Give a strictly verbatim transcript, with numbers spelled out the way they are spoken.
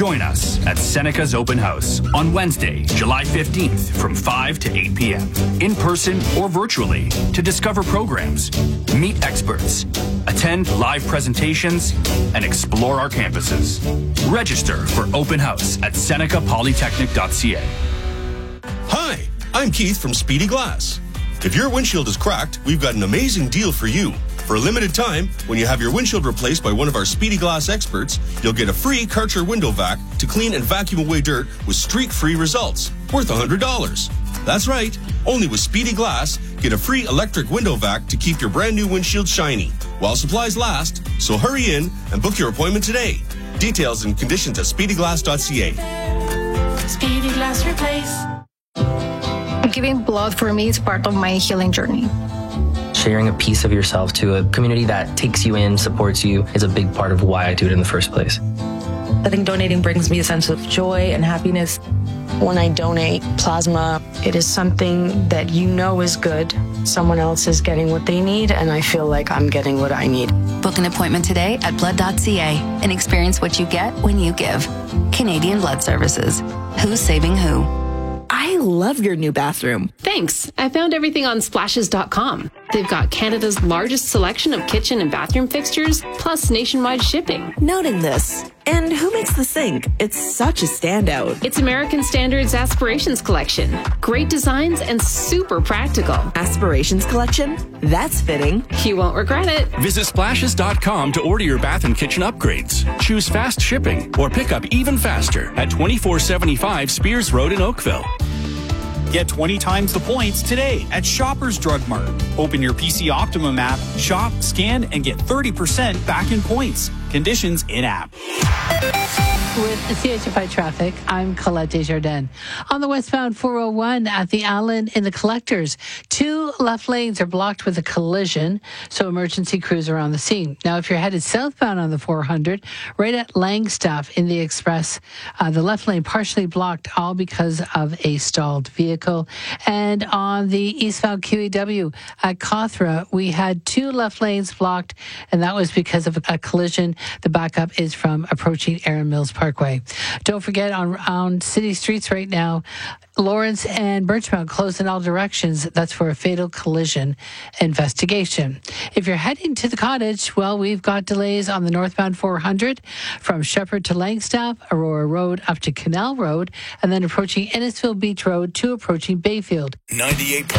Join us at Seneca's Open House on Wednesday, July fifteenth from five to eight p.m. in person or virtually to discover programs, meet experts, attend live presentations, and explore our campuses. Register for Open House at seneca polytechnic dot c a. Hi, I'm Keith from Speedy Glass. If your windshield is cracked, we've got an amazing deal for you. For a limited time, when you have your windshield replaced by one of our Speedy Glass experts, you'll get a free Karcher window vac to clean and vacuum away dirt with streak-free results, worth one hundred dollars. That's right, only with Speedy Glass, get a free electric window vac to keep your brand new windshield shiny while supplies last. So hurry in and book your appointment today. Details and conditions at speedy glass dot c a. Speedy Glass Replace. Giving blood for me is part of my healing journey. Sharing a piece of yourself to a community that takes you in, supports you, is a big part of why I do it in the first place. I think donating brings me a sense of joy and happiness. When I donate plasma, it is something that you know is good. Someone else is getting what they need, and I feel like I'm getting what I need. Book an appointment today at blood dot c a and experience what you get when you give. Canadian Blood Services. Who's saving who? I love your new bathroom. Thanks. I found everything on splashes dot com. They've got Canada's largest selection of kitchen and bathroom fixtures, plus nationwide shipping. Noting this. And who makes the sink? It's such a standout. It's American Standards Aspirations Collection. Great designs and super practical. Aspirations Collection? That's fitting. You won't regret it. Visit splashes dot com to order your bath and kitchen upgrades. Choose fast shipping or pick up even faster at twenty-four seventy-five Spears Road in Oakville. Get twenty times the points today at Shoppers Drug Mart. Open your P C Optimum app, shop, scan, and get thirty percent back in points. Conditions in-app. With C H F I Traffic, I'm Colette Desjardins. On the westbound four oh one at the Allen in the Collectors, two left lanes are blocked with a collision, so emergency crews are on the scene. Now, if you're headed southbound on the four hundred, right at Langstaff in the Express, uh, the left lane partially blocked, all because of a stalled vehicle. And on the eastbound Q E W at Cawthra, we had two left lanes blocked, and that was because of a collision. The backup is from approaching Erin Mills Parkway. Don't forget, on, on city streets right now, Lawrence and Birchmount closed in all directions. That's for a fatal collision investigation. If you're heading to the Cottage, well, we've got delays on the northbound four hundred from Shepherd to Langstaff, Aurora Road up to Canal Road, and then approaching Innisfil Beach Road to approaching Bayfield. ninety-eight